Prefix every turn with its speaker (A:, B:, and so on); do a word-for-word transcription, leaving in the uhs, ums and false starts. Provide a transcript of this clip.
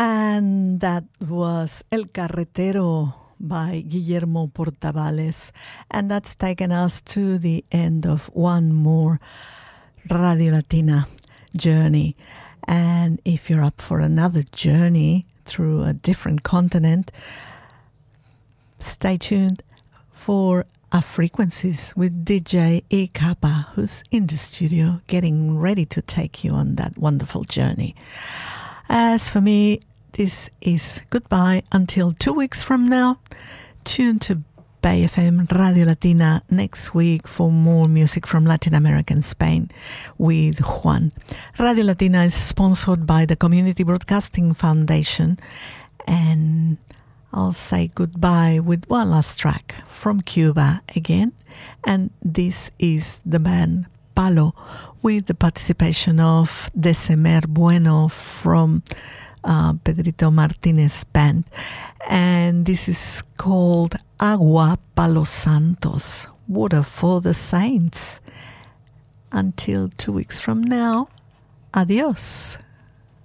A: And that was El Carretero by Guillermo Portavales. And that's taken us to the end of one more Radio Latina journey. And if you're up for another journey through a different continent, stay tuned for our frequencies with D J E Kappa, who's in the studio getting ready to take you on that wonderful journey. As for me, this is goodbye until two weeks from now. Tune to Bay F M Radio Latina next week for more music from Latin America and Spain with Juan. Radio Latina is sponsored by the Community Broadcasting Foundation, and I'll say goodbye with one last track from Cuba again, and this is the band Palo with the participation of Desemer Bueno from uh, Pedrito Martinez band, and this is called Agua Palo Santos, water for the saints. Until two weeks from now, adios.